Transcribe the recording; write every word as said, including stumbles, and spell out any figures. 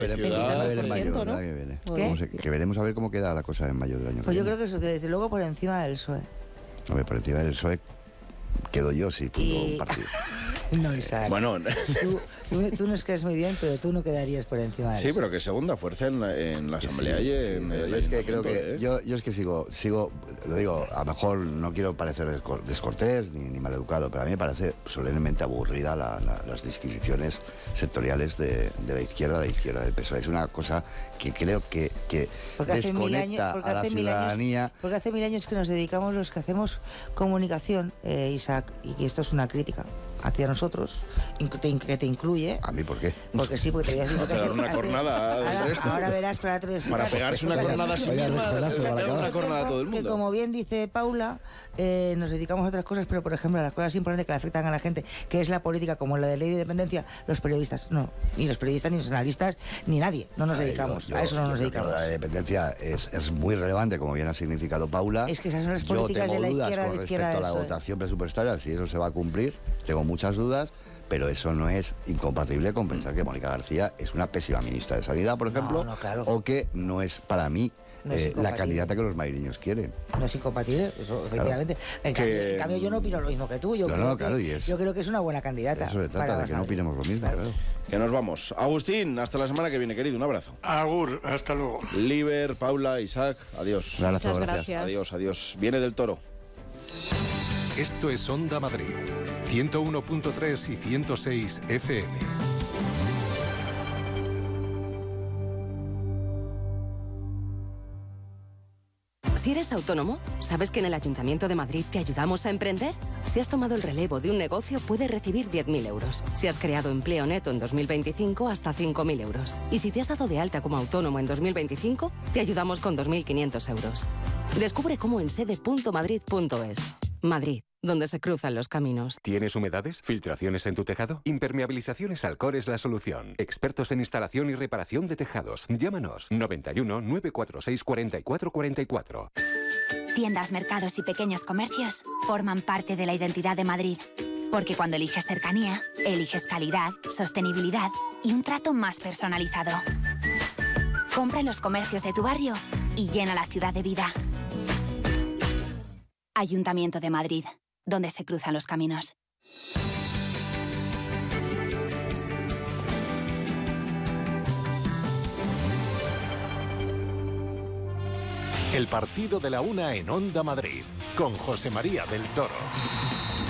Veremos a ver en mayo, ¿no? Que, viene. Se, que veremos a ver cómo queda la cosa en mayo del año pues que yo viene. creo que eso, desde luego por encima del P S O E. Hombre, por encima del P S O E quedo yo si fundo y... un partido. No, Isaac. Bueno, tú, tú, tú nos caes muy bien, pero tú no quedarías por encima de sí, eso. pero que segunda fuerza en la, en la asamblea sí, y en sí, el yo es que creo que ¿eh? yo, yo es que sigo sigo lo digo, a lo mejor no quiero parecer descortés ni, ni maleducado, pero a mí me parece solemnemente aburrida la, la, las disquisiciones sectoriales de, de la izquierda a la izquierda del P S O E. Es una cosa que creo que, que desconecta años, a la ciudadanía. Años, porque hace mil años que nos dedicamos los que hacemos comunicación, eh, Isaac, y que esto es una crítica hacia nosotros, que te incluye. ¿A mí por qué? Porque sí, porque te voy a decir... Para pegar una cornada al ahora, resto. Ahora verás, para te Para pegarse una cornada a sí misma, una cornada a todo el mundo. Que como bien dice Paula, eh, nos dedicamos a otras cosas, pero por ejemplo, a las cosas importantes que le afectan a la gente, que es la política, como la de ley de dependencia, los periodistas, no. Ni los periodistas, ni los analistas, ni nadie. No nos Ay, dedicamos. Yo, yo, a eso no nos dedicamos. La de dependencia es, es muy relevante, como bien ha significado Paula. Es que esas son las políticas de la izquierda, con de izquierda respecto a la eso, votación presupuestaria, si eso se va a cumplir, tengo muchas dudas. Pero eso no es incompatible con pensar que Mónica García es una pésima ministra de Sanidad, por ejemplo, no, no, claro. o que no es para mí no es eh, la candidata que los madrileños quieren. No es incompatible, eso efectivamente. Claro. En, cambio, que... en cambio, yo no opino lo mismo que tú. Yo, no, creo, no, claro, que, y es, yo creo que es una buena candidata. Eso se trata, de que no opinemos lo mismo. Claro. Que nos vamos. Agustín, hasta la semana que viene, querido. Un abrazo. Agur, hasta luego. Liber, Paula, Isaac, adiós. Un abrazo, Muchas gracias. gracias. Adiós, adiós. Viene del Toro. Esto es Onda Madrid, ciento uno punto tres y ciento seis F M. Si eres autónomo, ¿sabes que en el Ayuntamiento de Madrid te ayudamos a emprender? Si has tomado el relevo de un negocio, puedes recibir diez mil euros. Si has creado empleo neto en dos mil veinticinco, hasta cinco mil euros. Y si te has dado de alta como autónomo en dos mil veinticinco, te ayudamos con dos mil quinientos euros. Descubre cómo en sede punto madrid punto es. Madrid, donde se cruzan los caminos. ¿Tienes humedades? ¿Filtraciones en tu tejado? Impermeabilizaciones Alcor es la solución. Expertos en instalación y reparación de tejados. Llámanos noventa y uno, nueve cuatro seis, cuarenta y cuatro cuarenta y cuatro. Tiendas, mercados y pequeños comercios forman parte de la identidad de Madrid. Porque cuando eliges cercanía, eliges calidad, sostenibilidad y un trato más personalizado. Compra en los comercios de tu barrio y llena la ciudad de vida. Ayuntamiento de Madrid, donde se cruzan los caminos. El partido de la una en Onda Madrid, con José María del Toro.